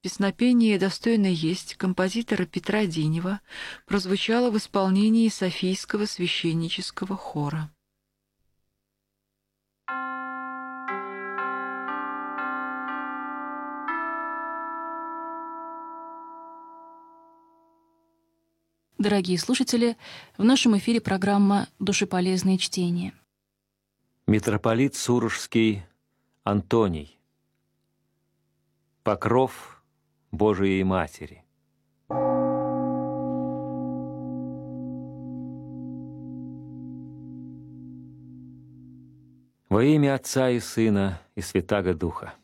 Песнопение «Достойно есть» композитора Петра Динева прозвучало в исполнении Софийского священнического хора. Дорогие слушатели, в нашем эфире программа «Душеполезные чтения». Митрополит Сурожский Антоний. Покров Божией Матери. Во имя Отца и Сына и Святаго Духа.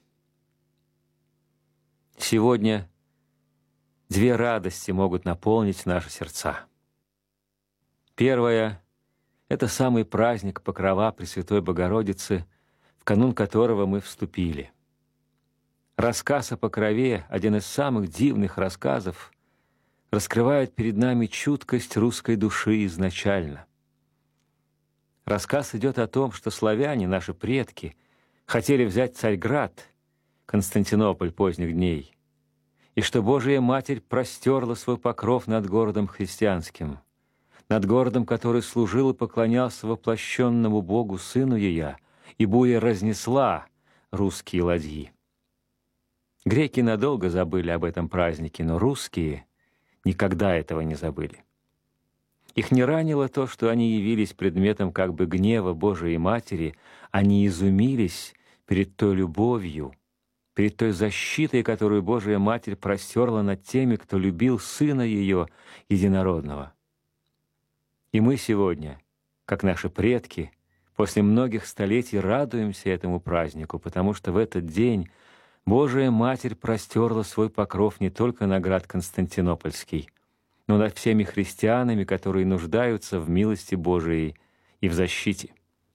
Сегодня две радости могут наполнить наши сердца. Первая — это самый праздник Покрова Пресвятой Богородицы, в канун которого мы вступили. Рассказ о Покрове, один из самых дивных рассказов, раскрывает перед нами чуткость русской души изначально. Рассказ идет о том, что славяне, наши предки, хотели взять Царьград, Константинополь поздних дней, и что Божия Матерь простерла свой покров над городом христианским, над городом, который служил и поклонялся воплощенному Богу Сыну Ея, и буя разнесла русские ладьи. Греки надолго забыли об этом празднике, но русские никогда этого не забыли. Их не ранило то, что они явились предметом как бы гнева Божией Матери, они изумились перед той любовью, перед той защитой, которую Божия Матерь простерла над теми, кто любил Сына Ее Единородного. И мы сегодня, как наши предки, после многих столетий радуемся этому празднику, потому что в этот день Божия Матерь простерла свой покров не только на град Константинопольский, но над всеми христианами, которые нуждаются в милости Божией и в защите.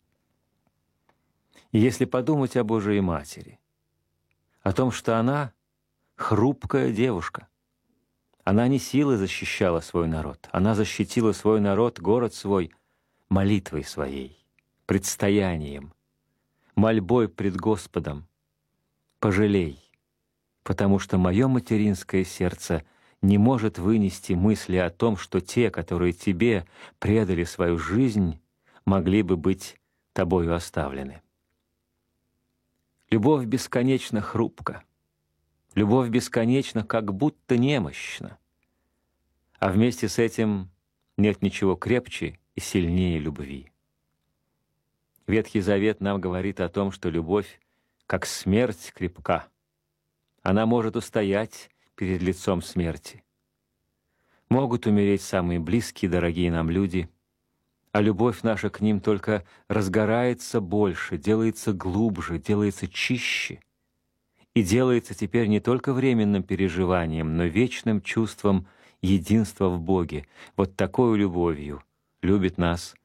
И если подумать о Божией Матери, о том, что она хрупкая девушка, она не силой защищала свой народ, она защитила свой народ, город свой, молитвой своей, предстоянием, мольбой пред Господом: «Пожалей, потому что мое материнское сердце не может вынести мысли о том, что те, которые тебе предали свою жизнь, могли бы быть тобою оставлены». Любовь бесконечно хрупка, любовь бесконечно как будто немощна, а вместе с этим нет ничего крепче и сильнее любви. Ветхий Завет нам говорит о том, что любовь, как смерть, крепка. Она может устоять перед лицом смерти. Могут умереть самые близкие, дорогие нам люди, а любовь наша к ним только разгорается больше, делается глубже, делается чище и делается теперь не только временным переживанием, но вечным чувством единства в Боге. Вот такой любовью любит нас